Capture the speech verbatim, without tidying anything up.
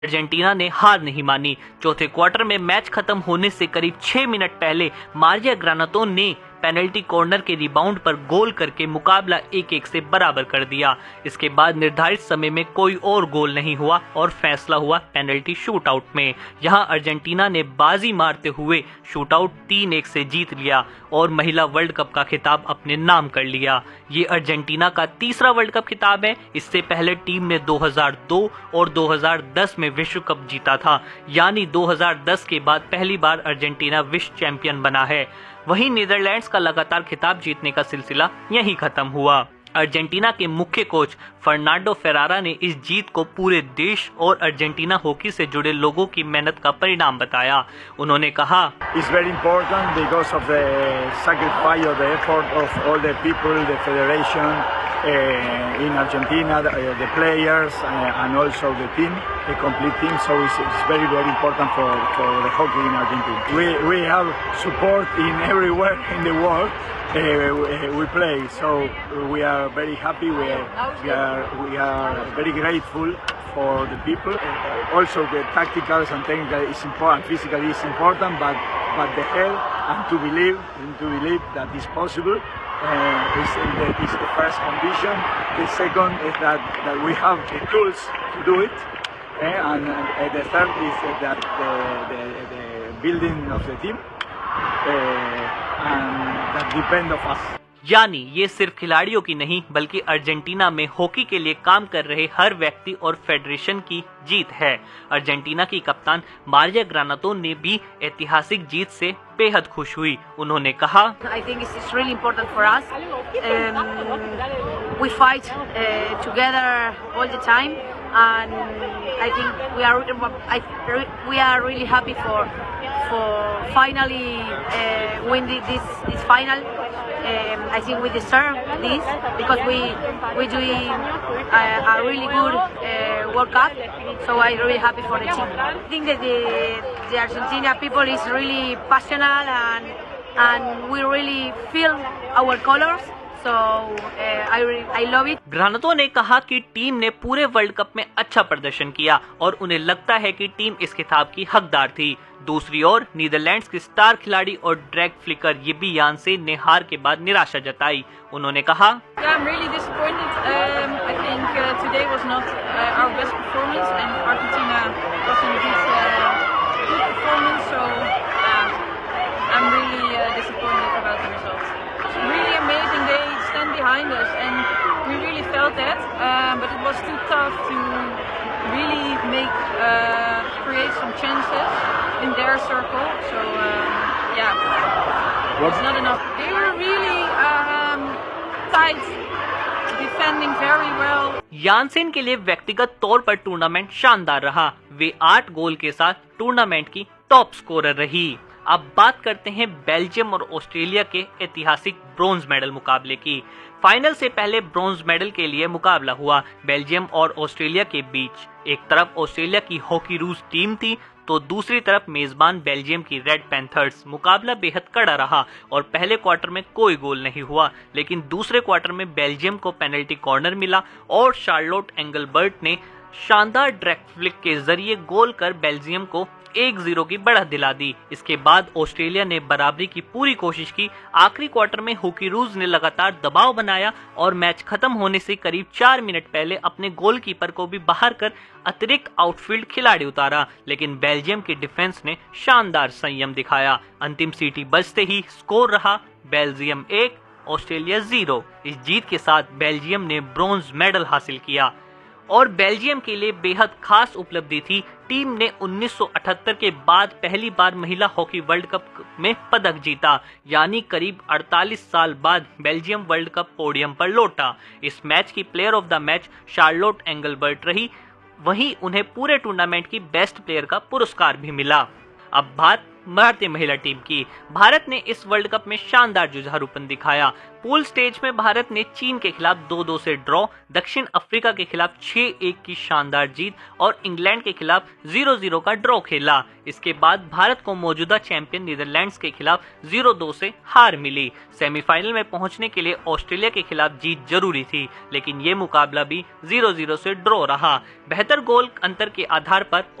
Argentina ने हार नहीं मानी। चौथे क्वार्टर में मैच खत्म होने से करीब छह मिनट पहले मारिया ग्रानातो ने पेनल्टी कॉर्नर के रिबाउंड पर गोल करके मुकाबला एक एक से बराबर कर दिया। इसके बाद निर्धारित समय में कोई और गोल नहीं हुआ और फैसला हुआ पेनल्टी शूटआउट में। यहां अर्जेंटीना ने बाजी मारते हुए शूटआउट तीन एक से जीत लिया और महिला वर्ल्ड कप का खिताब अपने नाम कर लिया। ये अर्जेंटीना का तीसरा वर्ल्ड कप खिताब है। इससे पहले टीम ने दो हज़ार दो और दो हज़ार दस में विश्व कप जीता था, यानी दो हज़ार दस के बाद पहली बार अर्जेंटीना विश्व चैंपियन बना है। वहीं नीदरलैंड्स का लगातार खिताब जीतने का सिलसिला यहीं खत्म हुआ। अर्जेंटीना के मुख्य कोच फर्नांडो फेरारा ने इस जीत को पूरे देश और अर्जेंटीना हॉकी से जुड़े लोगों की मेहनत का परिणाम बताया। उन्होंने कहा, It's very important because of the sacrifice of the effort of all the people, the federation uh, in Argentina, the, uh, the players uh, and also the team, the complete team. So it's, it's very very important for, for the hockey in Argentina. We we have support in everywhere in the world. Uh, we play, so we are very happy. We are, we are we are very grateful for the people. Uh, also, the tacticals and technical is important. Physically is important, but but the health and to believe and to believe that is possible uh, is, the, is the first condition. The second is that that we have the tools to do it, uh, and uh, the third is that the, the, the building of the team. Uh, and that depend of us. यानी ये सिर्फ खिलाड़ियों की नहीं बल्कि Argentina में hockey के लिए काम कर रहे हर व्यक्ति और फेडरेशन की जीत है। अर्जेंटीना की कप्तान मारिया ग्रानातो ने भी ऐतिहासिक जीत से बेहद खुश हुई। उन्होंने कहा, I think it's really important for us. Um, we fight uh, together all the time, and I think we are I, we are really happy for for finally uh, win this this final. Um, I think we deserve this because we we doing a, a really good uh, World Cup. So I'm really happy for the team. I think that the the Argentina people is really passionate and and we really feel our colors. So uh, I really, I love it. ग्रानातो ने कहा कि team ने पूरे world cup में अच्छा प्रदर्शन किया और उन्हें लगता है कि टीम इस खिताब की हकदार थी। दूसरी ओर नीदरलैंड्स के स्टार खिलाड़ी और ड्रैग फ्लिकर ये भी यानसेन ने हार के बाद निराशा जताई। उन्होंने कहा, Yeah, I'm really disappointed. Um, I think uh, today was not uh, our best performance, and Argentina was indeed uh, good performance. So um, I'm really uh, disappointed about the results. It's really amazing. They stand behind us, and we really felt that. Um, but it was too tough to really make uh, create some chances in their circle. So um, yeah, it's not enough. They were really um, tight, defending very well. Jansen के लिए व्यक्तिगत तौर पर tournament शानदार रहा। वे आठ गोल के साथ टूर्नामेंट की टॉप स्कोरर रही। अब बात करते हैं बेल्जियम और ऑस्ट्रेलिया के ऐतिहासिक ब्रोंज मेडल मुकाबले की। फाइनल से पहले ब्रोंज मेडल के लिए मुकाबला हुआ बेल्जियम और ऑस्ट्रेलिया के बीच। एक तरफ ऑस्ट्रेलिया की हॉकी रूस टीम थी तो दूसरी तरफ मेजबान बेल्जियम की रेड पैंथर्स। मुकाबला बेहद कड़ा रहा और पहले क्वार्टर में कोई गोल नहीं हुआ, लेकिन दूसरे क्वार्टर में बेल्जियम को पेनल्टी कॉर्नर मिला और शार्लोट एंगलबर्ट ने शानदार ड्रैग फ्लिक के जरिए गोल कर बेल्जियम को एक जीरो की बढ़त दिला दी। इसके बाद ऑस्ट्रेलिया ने बराबरी की पूरी कोशिश की। आखिरी क्वार्टर में हॉकी रूस ने लगातार दबाव बनाया और मैच खत्म होने से करीब चार मिनट पहले अपने गोलकीपर को भी बाहर कर अतिरिक्त आउटफील्ड खिलाड़ी उतारा, लेकिन बेल्जियम की डिफेंस ने शानदार संयम दिखाया। अंतिम सीटी बजते ही स्कोर रहा बेल्जियम एक ऑस्ट्रेलिया जीरो। इस जीत के साथ बेल्जियम ने ब्रोंज मेडल हासिल किया और बेल्जियम के लिए बेहद खास उपलब्धि थी। टीम ने उन्नीस सौ अठहत्तर के बाद पहली बार महिला हॉकी वर्ल्ड कप में पदक जीता, यानी करीब अड़तालीस साल बाद बेल्जियम वर्ल्ड कप पोडियम पर लौटा। इस मैच की player of the match Charlotte Engelbart रही। वहीं उन्हें पूरे टूर्नामेंट की बेस्ट प्लेयर का पुरस्कार भी मिला। अब बात भारतीय महिला टीम की। भारत ने इस वर्ल्ड कप में शानदार जुझारूपन दिखाया। पूल स्टेज में भारत ने चीन के खिलाफ दो दो से ड्रॉ, दक्षिण अफ्रीका के खिलाफ छह एक की शानदार जीत और इंग्लैंड के खिलाफ ज़ीरो ज़ीरो का ड्रॉ खेला। इसके बाद भारत को मौजूदा चैंपियन नीदरलैंड्स के खिलाफ ज़ीरो दो से हार मिली। सेमीफाइनल में पहुंचने के लिए ऑस्ट्रेलिया के खिलाफ जीत जरूरी थी, लेकिन ये मुकाबला भी ज़ीरो ज़ीरो से ड्रॉ रहा। बेहतर गोल अंतर के आधार पर